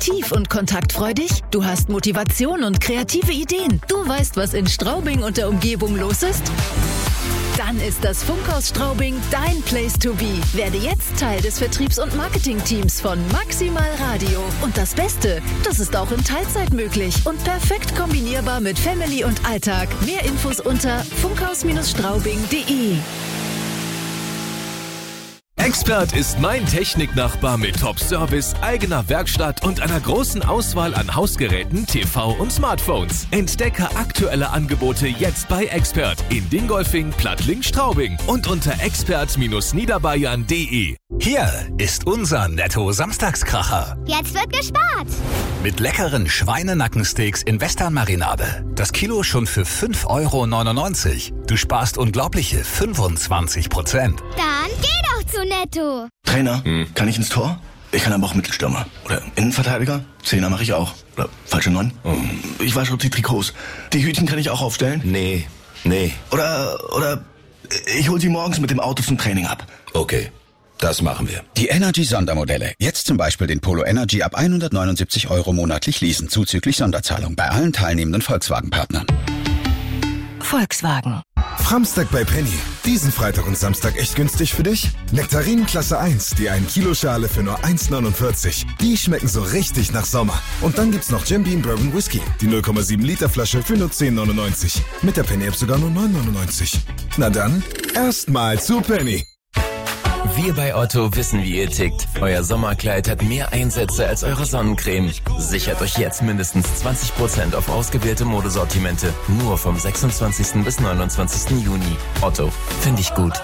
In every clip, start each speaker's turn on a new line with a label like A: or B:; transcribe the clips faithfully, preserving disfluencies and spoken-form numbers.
A: kreativ und kontaktfreudig? Du hast Motivation und kreative Ideen. Du weißt, was in Straubing und der Umgebung los ist? Dann ist das Funkhaus Straubing dein Place to be. Werde jetzt Teil des Vertriebs- und Marketingteams von Maximal Radio. Und das Beste, das ist auch in Teilzeit möglich und perfekt kombinierbar mit Family und Alltag. Mehr Infos unter funkhaus Straubing punkt de.
B: Expert ist mein Techniknachbar mit Top-Service, eigener Werkstatt und einer großen Auswahl an Hausgeräten, T V und Smartphones. Entdecke aktuelle Angebote jetzt bei Expert in Dingolfing, Plattling, Straubing und unter expert niederbayern punkt de.
C: Hier ist unser Netto-Samstagskracher.
D: Jetzt wird gespart.
C: Mit leckeren Schweinenackensteaks in Western-Marinade. Das Kilo schon für fünf Euro neunundneunzig. Du sparst unglaubliche fünfundzwanzig Prozent.
D: Dann geh doch zu Netto.
E: Trainer, hm. kann ich ins Tor? Ich kann aber auch Mittelstürmer. Oder Innenverteidiger? Zehner mache ich auch. Oder falsche Neun? Oh. Ich wasche die Trikots. Die Hütchen kann ich auch aufstellen?
F: Nee, nee.
E: Oder, oder ich hol sie morgens mit dem Auto zum Training ab.
F: Okay. Das machen wir.
G: Die Energy-Sondermodelle. Jetzt zum Beispiel den Polo Energy ab hundertneunundsiebzig Euro monatlich leasen, zuzüglich Sonderzahlung bei allen teilnehmenden Volkswagen-Partnern.
A: Volkswagen.
H: Framstag bei Penny. Diesen Freitag und Samstag echt günstig für dich? Nektarinen Klasse eins, die ein Kilo Schale für nur eins neunundvierzig. Die schmecken so richtig nach Sommer. Und dann gibt's noch Jim Beam Bourbon Whisky, die null Komma sieben Liter Flasche für nur zehn neunundneunzig. Mit der Penny-App sogar nur neun neunundneunzig. Na dann, erstmal zu Penny.
I: Wir bei Otto wissen, wie ihr tickt. Euer Sommerkleid hat mehr Einsätze als eure Sonnencreme. Sichert euch jetzt mindestens zwanzig Prozent auf ausgewählte Modesortimente. Nur vom sechsundzwanzigsten bis neunundzwanzigsten Juni. Otto, finde ich gut.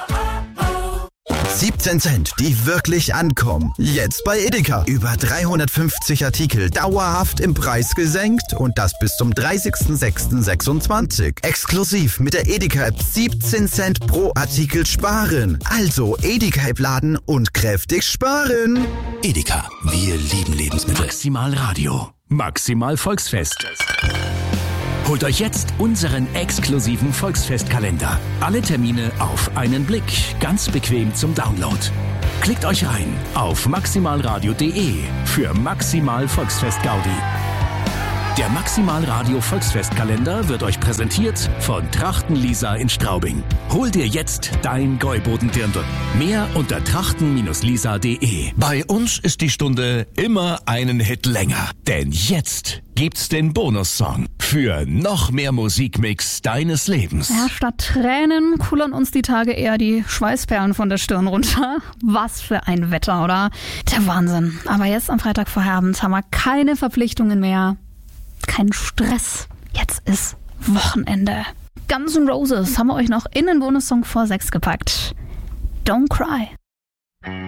J: siebzehn Cent, die wirklich ankommen. Jetzt bei Edeka. Über dreihundertfünfzig Artikel dauerhaft im Preis gesenkt und das bis zum dreißigsten sechsten sechsundzwanzig. Exklusiv mit der Edeka-App siebzehn Cent pro Artikel sparen. Also Edeka-App laden und kräftig sparen.
C: Edeka, wir lieben Lebensmittel.
K: Maximal Radio. Maximal Volksfest. Holt euch jetzt unseren exklusiven Volksfestkalender. Alle Termine auf einen Blick, ganz bequem zum Download. Klickt euch rein auf maximalradio punkt de für Maximal Volksfest Gaudi. Der Maximal Radio Volksfestkalender wird euch präsentiert von Trachten Lisa in Straubing. Hol dir jetzt dein Gäubodendirndl. Mehr unter trachten lisa punkt de.
B: Bei uns ist die Stunde immer einen Hit länger. Denn jetzt gibt's den Bonussong für noch mehr Musikmix deines Lebens.
L: Ja, statt Tränen kullern uns die Tage eher die Schweißperlen von der Stirn runter. Was für ein Wetter, oder? Der Wahnsinn. Aber jetzt am Freitagvorabend haben wir keine Verpflichtungen mehr. Kein Stress. Jetzt ist Wochenende. Guns N' Roses haben wir euch noch in den Bonussong vor sechs gepackt. Don't Cry.